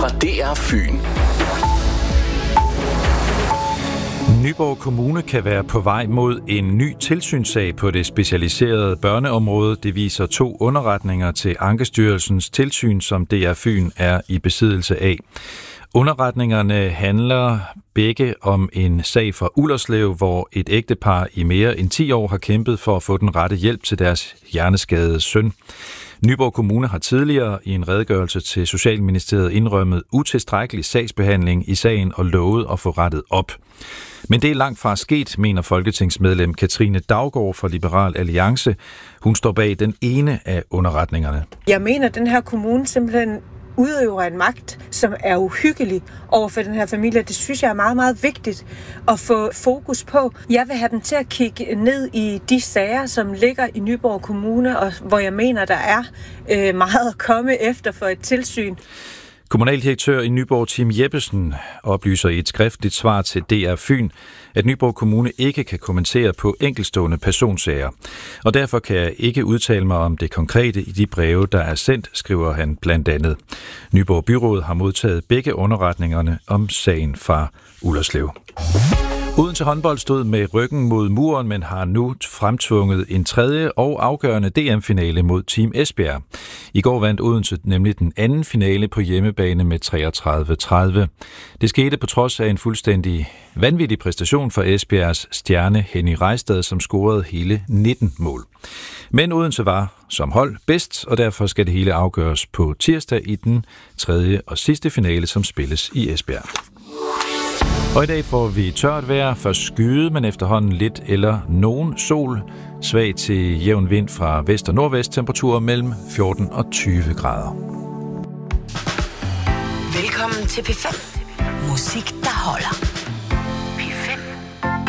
fra DR Fyn. Nyborg Kommune kan være på vej mod en ny tilsynssag på det specialiserede børneområde. Det viser 2 underretninger til Ankestyrelsens tilsyn, som DR Fyn er i besiddelse af. Underretningerne handler begge om en sag fra Ullerslev, hvor et ægtepar i mere end 10 år har kæmpet for at få den rette hjælp til deres hjerneskadede søn. Nyborg Kommune har tidligere i en redegørelse til Socialministeriet indrømmet utilstrækkelig sagsbehandling i sagen og lovet at få rettet op. Men det er langt fra sket, mener folketingsmedlem Katrine Daugaard fra Liberal Alliance. Hun står bag den ene af underretningerne. Jeg mener, at den her kommune simpelthen udøver en magt, som er uhyggelig over for den her familie. Det synes jeg er meget, meget vigtigt at få fokus på. Jeg vil have dem til at kigge ned i de sager, som ligger i Nyborg Kommune, og hvor jeg mener, der er meget at komme efter for et tilsyn. Kommunaldirektør i Nyborg, Tim Jeppesen, oplyser i et skriftligt svar til DR Fyn, at Nyborg Kommune ikke kan kommentere på enkeltstående personsager. Og derfor kan jeg ikke udtale mig om det konkrete i de breve, der er sendt, skriver han blandt andet. Nyborg Byråd har modtaget begge underretningerne om sagen fra Ullerslev. Odense håndbold stod med ryggen mod muren, men har nu fremtvunget en tredje og afgørende DM-finale mod Team Esbjerg. I går vandt Odense nemlig den anden finale på hjemmebane med 33-30. Det skete på trods af en fuldstændig vanvittig præstation for Esbjergs stjerne Henny Reistad, som scorede hele 19 mål. Men Odense var som hold bedst, og derfor skal det hele afgøres på tirsdag i den tredje og sidste finale, som spilles i Esbjerg. Og i dag får vi tørt vejr, først skyde, men efterhånden lidt eller nogen sol. Svag til jævn vind fra vest og nordvest, temperaturer mellem 14 og 20 grader. Velkommen til P5. Musik, der holder.